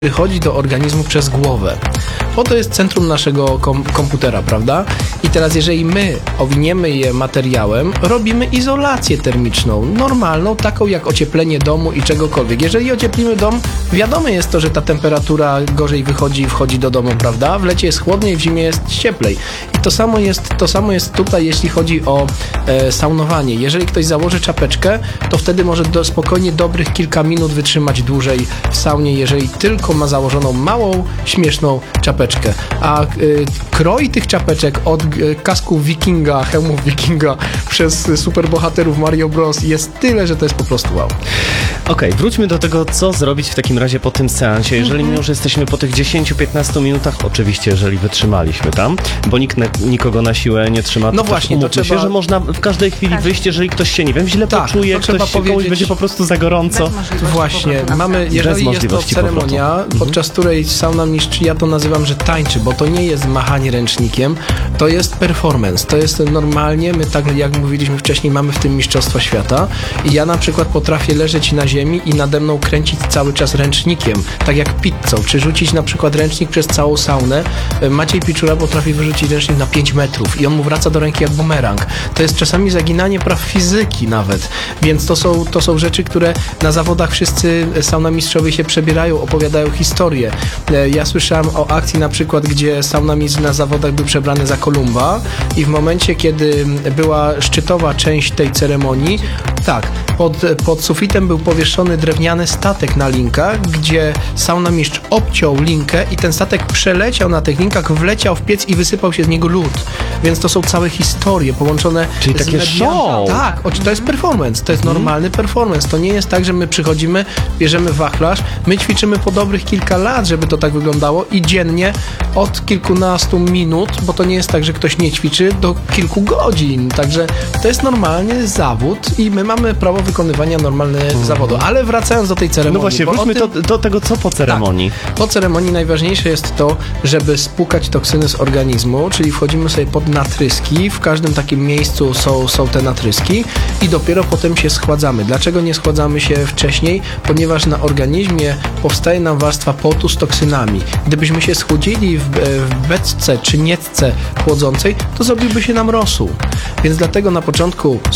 wychodzi do organizmu przez głowę. Bo to jest centrum naszego komputera, prawda? I teraz jeżeli my owiniemy je materiałem, robimy izolację termiczną, normalną, taką jak ocieplenie domu i czegokolwiek. Jeżeli ocieplimy dom, wiadome jest to, że ta temperatura gorzej wychodzi i wchodzi do domu, prawda? W lecie jest chłodniej, w zimie jest cieplej. I to samo jest tutaj, jeśli chodzi o saunowanie. Jeżeli ktoś założy czapeczkę, to wtedy może spokojnie dobrych kilka minut wytrzymać dłużej w saunie, jeżeli tylko ma założoną małą, śmieszną czapeczkę. A kroj tych czapeczek od kasków wikinga, hełmów wikinga przez superbohaterów Mario Bros. Jest tyle, że to jest po prostu wow. Okej, wróćmy do tego, co zrobić w takim razie po tym seansie. Jeżeli my już jesteśmy po tych 10-15 minutach, oczywiście, jeżeli wytrzymaliśmy tam, bo nikt nikogo na siłę nie trzyma, no właśnie, to trzeba... się, że można w każdej chwili wyjść, jeżeli ktoś się, nie wiem, źle poczuje, ktoś komuś będzie po prostu za gorąco. Właśnie, jeżeli jest to ceremonia, podczas której sauna mistrz, ja to nazywam, że tańczy, bo to nie jest machanie ręcznikiem, to jest performance, to jest normalnie, my tak jak mówiliśmy wcześniej, mamy w tym mistrzostwa świata i ja na przykład potrafię leżeć na ziemi i nade mną kręcić cały czas ręcznikiem, tak jak pizzą, czy rzucić na przykład ręcznik przez całą saunę. Maciej Piczura potrafi wyrzucić ręcznik na 5 metrów i on mu wraca do ręki jak bumerang. To jest czasami zaginanie praw fizyki nawet, więc to są rzeczy, które na zawodach wszyscy saunamistrzowie się przebierają, opowiadają historię. Ja słyszałem o akcji na przykład, gdzie saunamistrz na zawodach był przebrany za Kolumba i w momencie, kiedy była szczytowa część tej ceremonii, tak, pod sufitem był powieszony drewniany statek na linkach, gdzie saunamistrz obciął linkę i ten statek przeleciał na tych linkach, wleciał w piec i wysypał się z niego lód. Więc to są całe historie połączone czyli takie show. Tak, to jest performance, to jest normalny performance. To nie jest tak, że my przychodzimy, bierzemy wachlarz, my ćwiczymy po dobrych kilka lat, żeby to tak wyglądało i dziennie od kilkunastu minut, bo to nie jest tak, że ktoś nie ćwiczy, do kilku godzin. Także to jest normalny zawód i my mamy prawo wykonywania normalnego zawodu. Ale wracając do tej ceremonii. No właśnie, wróćmy do tego, co po ceremonii. Tak, po ceremonii najważniejsze jest to, żeby spłukać toksyny z organizmu, czyli wchodzimy sobie pod natryski, w każdym takim miejscu są te natryski i dopiero potem się schładzamy. Dlaczego nie schładzamy się wcześniej? Ponieważ na organizmie powstaje nam warstwa potu z toksynami. Gdybyśmy się schłodzili w beczce czy nietce chłodzącej, to zrobiłby się nam rosół. Więc dlatego na początku